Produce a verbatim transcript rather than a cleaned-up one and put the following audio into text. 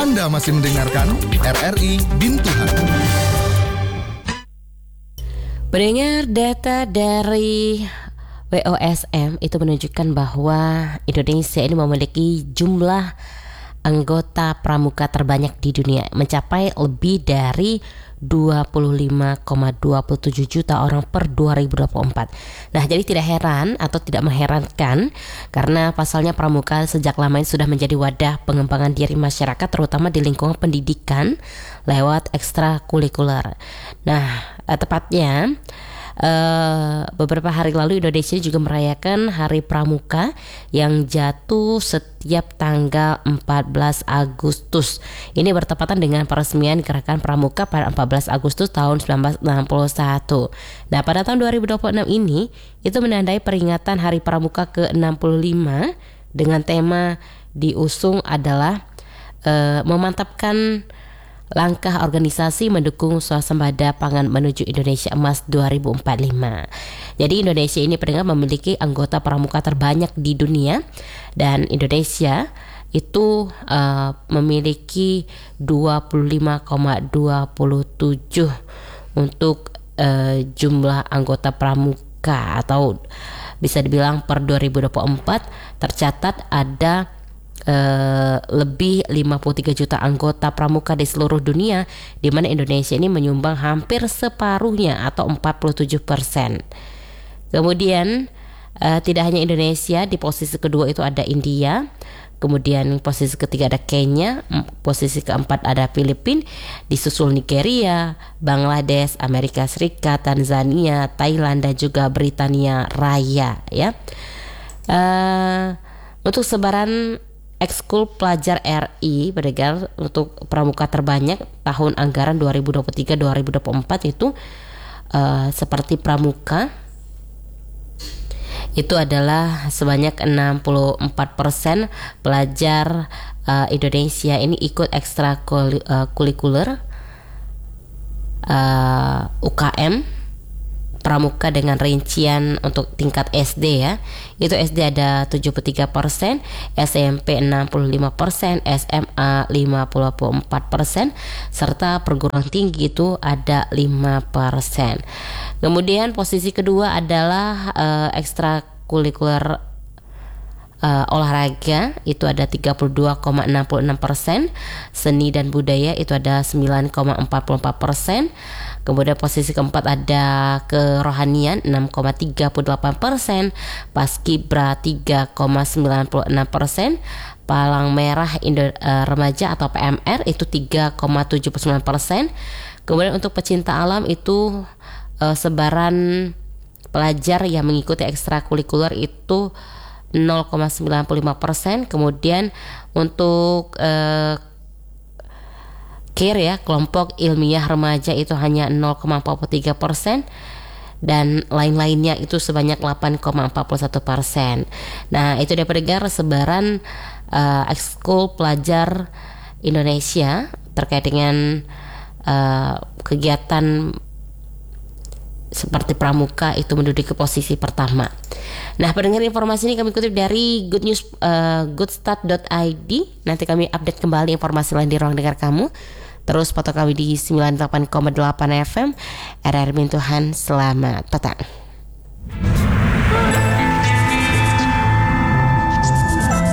Anda masih mendengarkan R R I Bintuhan. Pendengar, data dari W O S M itu menunjukkan bahwa Indonesia ini memiliki jumlah anggota pramuka terbanyak di dunia, mencapai lebih dari dua puluh lima koma dua tujuh juta orang per dua ribu dua puluh empat. Nah, jadi tidak heran atau tidak mengherankan karena pasalnya pramuka sejak lama ini sudah menjadi wadah pengembangan diri masyarakat, terutama di lingkungan pendidikan lewat ekstrakurikuler. Nah, tepatnya Uh, beberapa hari lalu Indonesia juga merayakan Hari Pramuka yang jatuh setiap tanggal empat belas Agustus. Ini bertepatan dengan peresmian Gerakan Pramuka pada empat belas Agustus tahun sembilan belas enam puluh satu. Nah, pada tahun dua ribu dua puluh enam ini itu menandai peringatan Hari Pramuka ke enam puluh lima dengan tema diusung adalah uh, memantapkan langkah organisasi mendukung swasembada pangan menuju Indonesia Emas dua ribu empat puluh lima. Jadi Indonesia ini pendengar memiliki anggota pramuka terbanyak di dunia, dan Indonesia itu uh, memiliki dua puluh lima koma dua tujuh untuk uh, jumlah anggota pramuka, atau bisa dibilang per dua ribu dua puluh empat tercatat ada Uh, lebih lima puluh tiga juta anggota pramuka di seluruh dunia, di mana Indonesia ini menyumbang hampir separuhnya atau empat puluh tujuh persen. Kemudian uh, tidak hanya Indonesia, di posisi kedua itu ada India, kemudian posisi ketiga ada Kenya, posisi keempat ada Filipina, disusul Nigeria, Bangladesh, Amerika Serikat, Tanzania, Thailand dan juga Britania Raya, ya. Uh, untuk sebaran Ekskul pelajar R I pendengar untuk pramuka terbanyak tahun anggaran dua ribu dua puluh tiga dua ribu dua puluh empat itu uh, seperti pramuka itu adalah sebanyak enam puluh empat persen pelajar uh, Indonesia ini ikut ekstrakurikuler uh, U K M pramuka dengan rincian untuk tingkat S D, ya. Itu S D ada tujuh puluh tiga persen, S M P enam puluh lima persen, S M A lima puluh empat persen, serta perguruan tinggi itu ada lima persen. Kemudian posisi kedua adalah uh, ekstrakurikuler uh, olahraga, itu ada tiga puluh dua koma enam enam persen, seni dan budaya itu ada sembilan koma empat empat persen. Kemudian posisi keempat ada kerohanian enam koma tiga delapan persen, paskibra tiga koma sembilan enam persen, palang merah Indo, uh, remaja atau P M R itu tiga koma tujuh sembilan persen. Kemudian untuk pecinta alam itu uh, sebaran pelajar yang mengikuti ekstrakurikuler itu nol koma sembilan lima persen. Kemudian untuk uh, care, ya, kelompok ilmiah remaja itu hanya nol koma empat tiga persen, dan lain-lainnya itu sebanyak delapan koma empat satu persen. Nah, itu dia pendengar sebaran uh, ekskul pelajar Indonesia terkait dengan uh, kegiatan seperti pramuka itu menduduki posisi pertama. Nah, pendengar, informasi ini kami kutip dari Good News uh, goodstart dot I D. Nanti kami update kembali informasi lain di ruang dengar kamu. Terus foto kami di sembilan puluh delapan koma delapan F M R R I Bintuhan. Selamat petang.